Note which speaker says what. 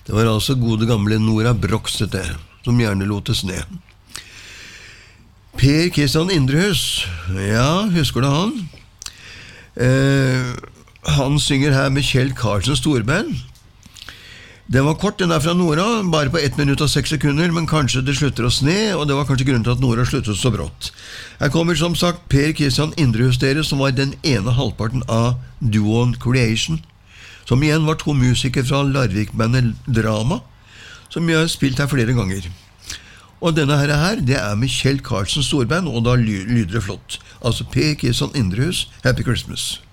Speaker 1: Det var altså gode gamle Nora Brokstete, som gjerne låtes ned. Per Kristian Indrehus, ja, husker du han? Han synger her med Kjell Karlsens storband. Den var kort, den fra Nora, bare på 1 minutt og 6 sekunder, men kanskje det slutter å sne, og det var kanskje grunnen til at Nora sluttet så brått. Her kommer som sagt Per Kristian Indrehus dere, som var den ene halvparten av duoen Creation, som igjen var 2 musikere fra Larvik-bandet Drama, som jeg har spilt her flere ganger. Og denne her, det med Kjell Karlsens storband, og da lyder det flott. Altså Per Kristian Indrehus, Happy Christmas.